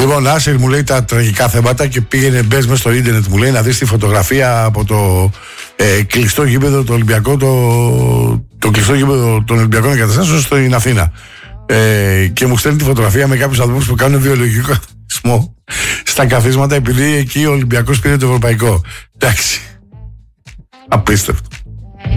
Λοιπόν, Άσερ μου λέει τα τραγικά θέματα και πήγαινε μπες μέσα στο ίντερνετ, μου λέει, να δεις τη φωτογραφία από το κλειστό γήπεδο του Ολυμπιακού, το κλειστό γήπεδο των Ολυμπιακών Εγκαταστάσεων στην Αθήνα. Και μου στέλνει τη φωτογραφία με κάποιους ανθρώπους που κάνουν βιολογικό αθλητισμό στα καθίσματα, επειδή εκεί ο Ολυμπιακός πήρε το ευρωπαϊκό. Εντάξει. Απίστευτο.